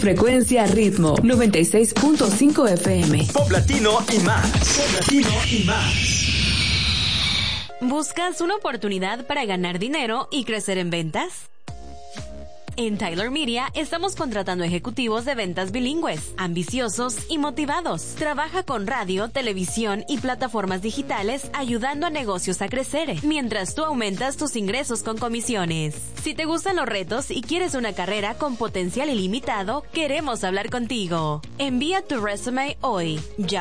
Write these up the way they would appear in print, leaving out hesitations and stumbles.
Frecuencia Ritmo 96.5 FM. Pop latino y más. Pop latino y más. ¿Buscas una oportunidad para ganar dinero y crecer en ventas? En Tyler Media estamos contratando ejecutivos de ventas bilingües, ambiciosos y motivados. Trabaja con radio, televisión y plataformas digitales ayudando a negocios a crecer, mientras tú aumentas tus ingresos con comisiones. Si te gustan los retos y quieres una carrera con potencial ilimitado, queremos hablar contigo. Envía tu resume hoy.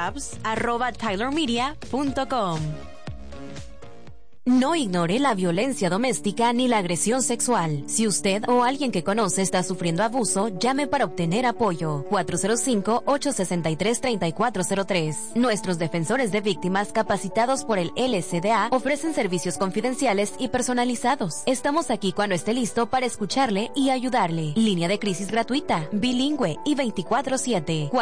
jobs@tylermedia.com. No ignore la violencia doméstica ni la agresión sexual. Si usted o alguien que conoce está sufriendo abuso, llame para obtener apoyo. 405-863-3403. Nuestros defensores de víctimas capacitados por el LSDA ofrecen servicios confidenciales y personalizados. Estamos aquí cuando esté listo para escucharle y ayudarle. Línea de crisis gratuita, bilingüe y 24/7.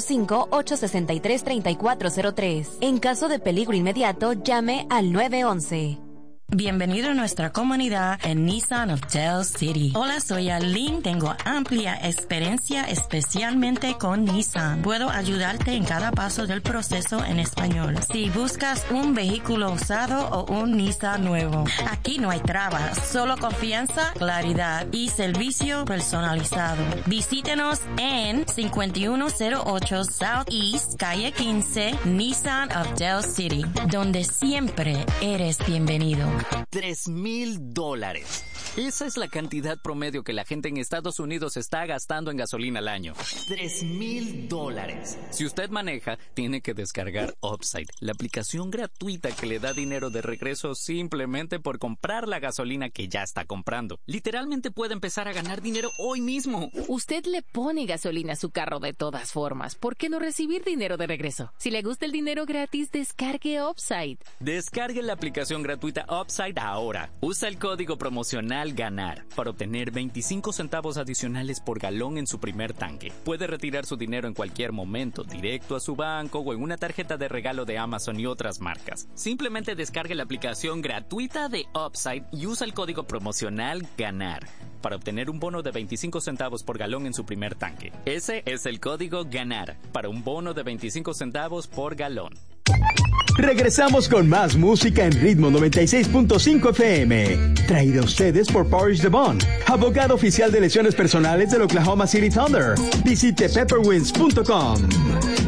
405-863-3403. En caso de peligro inmediato, llame al 911. Bienvenido a nuestra comunidad en Nissan of Del City. Hola, soy Aline. Tengo amplia experiencia especialmente con Nissan. Puedo ayudarte en cada paso del proceso en español. Si buscas un vehículo usado o un Nissan nuevo, aquí no hay trabas, solo confianza, claridad y servicio personalizado. Visítenos en 5108 Southeast, calle 15, Nissan of Del City, donde siempre eres bienvenido. $3,000. Esa es la cantidad promedio que la gente en Estados Unidos está gastando en gasolina al año. $3,000. Si usted maneja, tiene que descargar Upside, la aplicación gratuita que le da dinero de regreso simplemente por comprar la gasolina que ya está comprando. Literalmente puede empezar a ganar dinero hoy mismo. Usted le pone gasolina a su carro de todas formas. ¿Por qué no recibir dinero de regreso? Si le gusta el dinero gratis, descargue Upside. Descargue la aplicación gratuita Upside ahora. Usa el código promocional GANAR para obtener 25 centavos adicionales por galón en su primer tanque. Puede retirar su dinero en cualquier momento, directo a su banco o en una tarjeta de regalo de Amazon y otras marcas. Simplemente descargue la aplicación gratuita de Upside y usa el código promocional GANAR para obtener un bono de 25 centavos por galón en su primer tanque. Ese es el código GANAR para un bono de 25 centavos por galón. Regresamos con más música en Ritmo 96.5 FM. Traído a ustedes por Parrish DeVaughn, abogado oficial de lesiones personales del Oklahoma City Thunder. Visite pepperwinds.com.